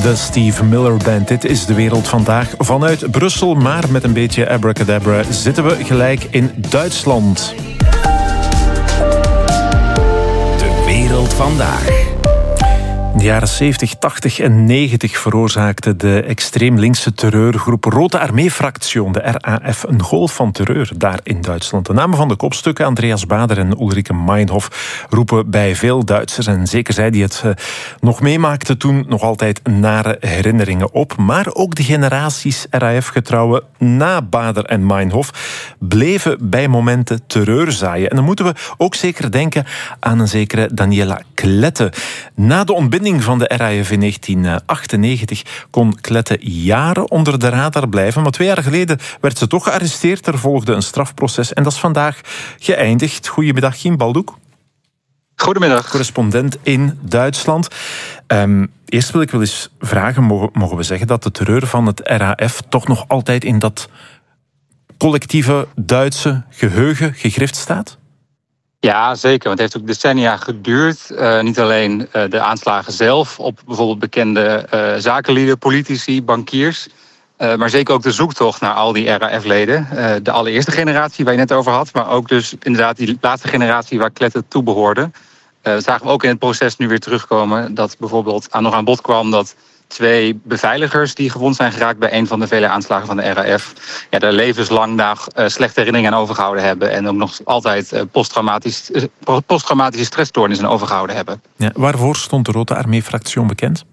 De Steve Miller Band. Dit is de wereld vandaag vanuit Brussel. Maar met een beetje abracadabra zitten we gelijk in Duitsland. De wereld vandaag. In de jaren 70, 80 en 90 veroorzaakte de extreem linkse terreurgroep Rote Armee-fractie, de RAF, een golf van terreur daar in Duitsland. De namen van de kopstukken, Andreas Baader en Ulrike Meinhof, roepen bij veel Duitsers, en zeker zij die het nog meemaakten toen, nog altijd nare herinneringen op. Maar ook de generaties RAF-getrouwen na Baader en Meinhof bleven bij momenten terreur zaaien. En dan moeten we ook zeker denken aan een zekere Daniela Klette. Na de ontbinding van de RAF in 1998 kon Klette jaren onder de radar blijven, maar 2 jaar geleden werd ze toch gearresteerd. Er volgde een strafproces en dat is vandaag geëindigd. Goedemiddag, Gien Baldoek. Goedemiddag. Correspondent in Duitsland. Eerst wil ik wel eens vragen, mogen we zeggen dat de terreur van het RAF toch nog altijd in dat collectieve Duitse geheugen gegrift staat? Ja, zeker. Want het heeft ook decennia geduurd. Niet alleen de aanslagen zelf op bijvoorbeeld bekende zakenlieden, politici, bankiers. Maar zeker ook de zoektocht naar al die RAF-leden. De allereerste generatie waar je net over had. Maar ook dus inderdaad die laatste generatie waar Klette toe behoorde. Dat zagen we ook in het proces nu weer terugkomen. Dat bijvoorbeeld nog aan bod kwam dat 2 beveiligers die gewond zijn geraakt bij een van de vele aanslagen van de RAF, daar levenslang slechte herinneringen aan overgehouden hebben en ook nog altijd posttraumatische stressstoornissen aan overgehouden hebben. Ja, waarvoor stond de Rote Armee-fractie bekend?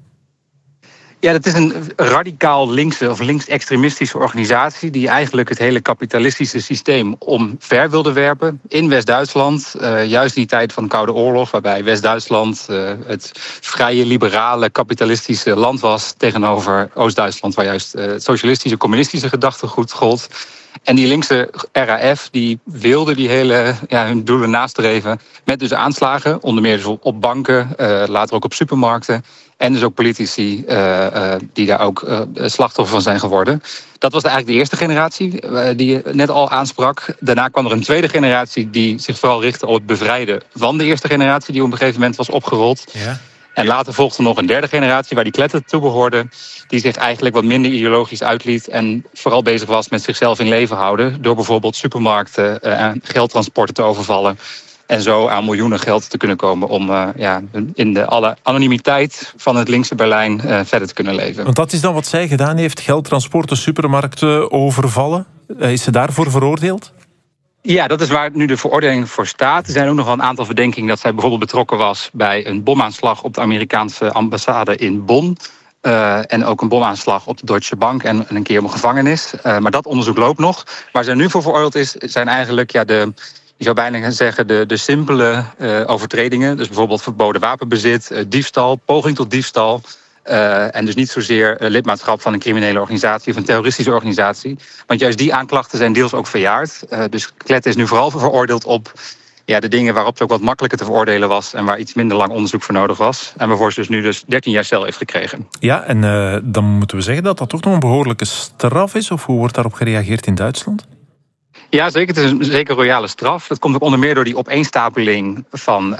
Ja, dat is een radicaal linkse of linksextremistische organisatie die eigenlijk het hele kapitalistische systeem omver wilde werpen in West-Duitsland. Juist in die tijd van de Koude Oorlog, waarbij West-Duitsland het vrije, liberale, kapitalistische land was tegenover Oost-Duitsland, waar juist het socialistische, communistische gedachtegoed gold. En die linkse RAF die wilde die hun doelen nastreven met dus aanslagen, onder meer dus op banken, later ook op supermarkten. En dus ook politici die daar ook slachtoffer van zijn geworden. Dat was eigenlijk de eerste generatie die je net al aansprak. Daarna kwam er een tweede generatie die zich vooral richtte op het bevrijden van de eerste generatie die op een gegeven moment was opgerold. Ja. En later volgde nog een derde generatie waar die Klette toe behoorde, die zich eigenlijk wat minder ideologisch uitliet en vooral bezig was met zichzelf in leven houden door bijvoorbeeld supermarkten en geldtransporten te overvallen. En zo aan miljoenen geld te kunnen komen om in de alle anonimiteit van het linkse Berlijn verder te kunnen leven. Want dat is dan wat zij gedaan heeft, geldtransporten, supermarkten overvallen. Is ze daarvoor veroordeeld? Ja, dat is waar nu de veroordeling voor staat. Er zijn ook nog wel een aantal verdenkingen dat zij bijvoorbeeld betrokken was bij een bomaanslag op de Amerikaanse ambassade in Bonn. En ook een bomaanslag op de Deutsche Bank en een keer op een gevangenis. Maar dat onderzoek loopt nog. Waar zij nu voor veroordeeld is, zijn eigenlijk je zou bijna gaan zeggen de simpele overtredingen. Dus bijvoorbeeld verboden wapenbezit, diefstal, poging tot diefstal. En dus niet zozeer lidmaatschap van een criminele organisatie of een terroristische organisatie. Want juist die aanklachten zijn deels ook verjaard. Dus Klette is nu vooral veroordeeld op de dingen waarop ze ook wat makkelijker te veroordelen was en waar iets minder lang onderzoek voor nodig was. En waarvoor ze dus nu 13 jaar cel heeft gekregen. Ja, en dan moeten we zeggen dat dat toch nog een behoorlijke straf is? Of hoe wordt daarop gereageerd in Duitsland? Ja, zeker. Het is een zeker royale straf. Dat komt ook onder meer door die opeenstapeling van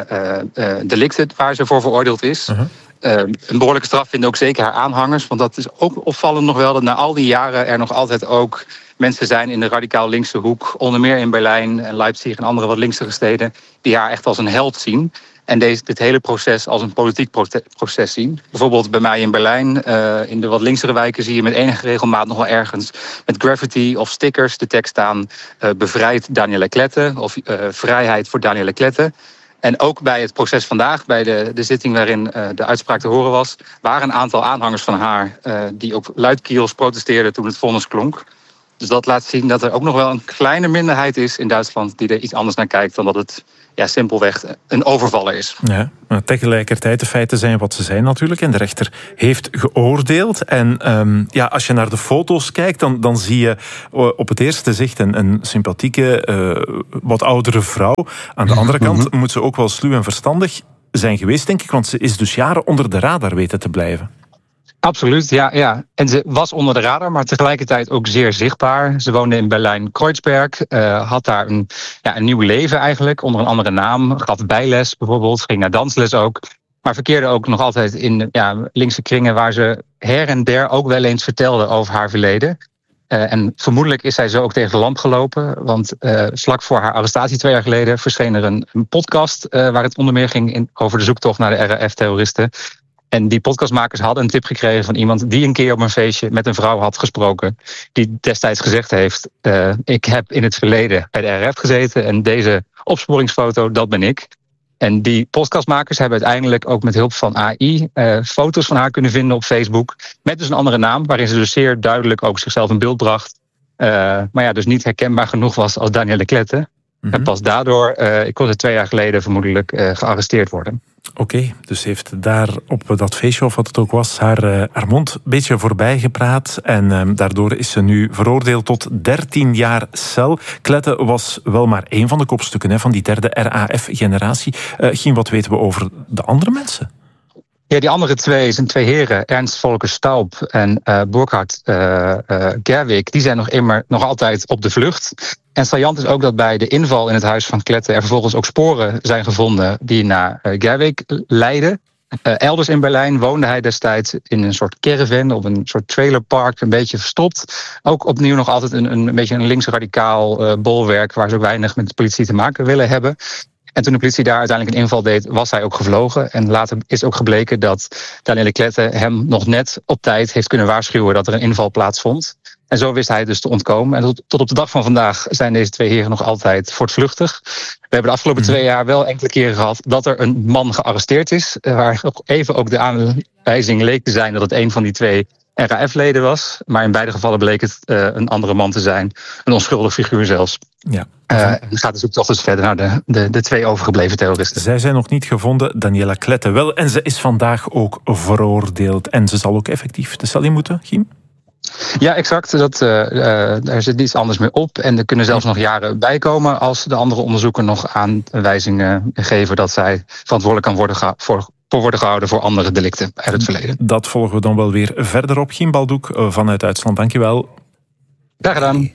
delicten waar ze voor veroordeeld is. Uh-huh. Een behoorlijke straf vinden ook zeker haar aanhangers. Want dat is ook opvallend nog wel dat na al die jaren er nog altijd ook mensen zijn in de radicaal linkse hoek, onder meer in Berlijn en Leipzig en andere wat linksere steden, die haar echt als een held zien. En dit hele proces als een politiek proces zien. Bijvoorbeeld bij mij in Berlijn, in de wat linksere wijken, zie je met enige regelmaat nog wel ergens met graffiti of stickers de tekst staan: bevrijd Daniela Klette of vrijheid voor Daniela Klette. En ook bij het proces vandaag, bij de zitting waarin de uitspraak te horen was, waren een aantal aanhangers van haar die ook luidkeels protesteerden toen het vonnis klonk. Dus dat laat zien dat er ook nog wel een kleine minderheid is in Duitsland die er iets anders naar kijkt dan dat het simpelweg een overvaller is. Ja, maar tegelijkertijd de feiten zijn wat ze zijn natuurlijk. En de rechter heeft geoordeeld. En als je naar de foto's kijkt, dan zie je op het eerste zicht een sympathieke, wat oudere vrouw. Aan de andere kant moet ze ook wel sluw en verstandig zijn geweest, denk ik. Want ze is dus jaren onder de radar weten te blijven. Absoluut, ja. En ze was onder de radar, maar tegelijkertijd ook zeer zichtbaar. Ze woonde in Berlijn-Kreuzberg, had daar een nieuw leven eigenlijk, onder een andere naam. Gaf bijles bijvoorbeeld, ging naar dansles ook. Maar verkeerde ook nog altijd in linkse kringen waar ze her en der ook wel eens vertelde over haar verleden. En vermoedelijk is zij zo ook tegen de lamp gelopen. Want vlak voor haar arrestatie 2 jaar geleden verscheen er een podcast waar het onder meer ging over de zoektocht naar de RAF-terroristen. En die podcastmakers hadden een tip gekregen van iemand die een keer op een feestje met een vrouw had gesproken. Die destijds gezegd heeft, ik heb in het verleden bij de RAF gezeten en deze opsporingsfoto, dat ben ik. En die podcastmakers hebben uiteindelijk ook met hulp van AI foto's van haar kunnen vinden op Facebook. Met dus een andere naam, waarin ze dus zeer duidelijk ook zichzelf in beeld bracht. Maar dus niet herkenbaar genoeg was als Danielle Klette. En pas daardoor, ik kon het 2 jaar geleden vermoedelijk gearresteerd worden. Oké, dus heeft daar op dat feestje, of wat het ook was, haar mond een beetje voorbij gepraat. En daardoor is ze nu veroordeeld tot 13 jaar cel. Klette was wel maar 1 van de kopstukken van die derde RAF-generatie. Gien, wat weten we over de andere mensen? Ja, die andere 2 zijn 2 heren, Ernst Volker Staub en Burkhard Gerwig. Die zijn nog altijd op de vlucht. En saillant is ook dat bij de inval in het huis van Klette er vervolgens ook sporen zijn gevonden die naar Gerwig leiden. Elders in Berlijn woonde hij destijds in een soort caravan op een soort trailerpark, een beetje verstopt. Ook opnieuw nog altijd een beetje een linksradicaal bolwerk waar ze ook weinig met de politie te maken willen hebben. En toen de politie daar uiteindelijk een inval deed, was hij ook gevlogen. En later is ook gebleken dat Danielle Klette hem nog net op tijd heeft kunnen waarschuwen dat er een inval plaatsvond. En zo wist hij dus te ontkomen. En tot op de dag van vandaag zijn deze 2 heren nog altijd voortvluchtig. We hebben de afgelopen 2 jaar wel enkele keren gehad dat er een man gearresteerd is. Waar even ook de aanwijzing leek te zijn dat het een van die 2 RAF-leden was. Maar in beide gevallen bleek het een andere man te zijn. Een onschuldig figuur zelfs. Ja. Gaat de zoektocht dus verder naar de 2 overgebleven terroristen. Zij zijn nog niet gevonden, Danielle Klette wel. En ze is vandaag ook veroordeeld. En ze zal ook effectief de cel in moeten, Giem? Ja, exact. Er zit niets anders meer op. En er kunnen zelfs nog jaren bij komen als de andere onderzoeken nog aanwijzingen geven dat zij verantwoordelijk kan worden gehouden voor andere delicten uit het verleden. Dat volgen we dan wel weer verder op. Giem Baldoek vanuit Duitsland, dankjewel. Graag gedaan.